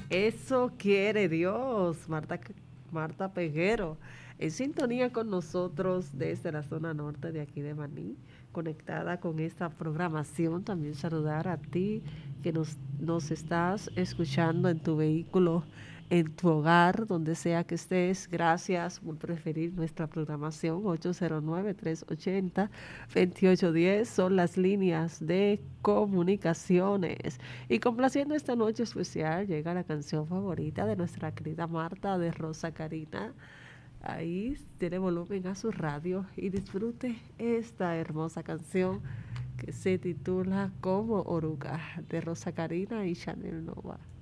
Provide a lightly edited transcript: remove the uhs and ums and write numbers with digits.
Eso quiere Dios, Marta Peguero, en sintonía con nosotros desde la zona norte de aquí de Maní, conectada con esta programación. También saludar a ti que nos estás escuchando en tu vehículo, en tu hogar, donde sea que estés. Gracias por preferir nuestra programación. 809-380-2810 son las líneas de comunicaciones. Y complaciendo esta noche especial, llega la canción favorita de nuestra querida Marta, de Rosa Karina. Ahí tiene volumen a su radio y disfrute esta hermosa canción que se titula Como Oruga, de Rosa Karina y Chanel Nova.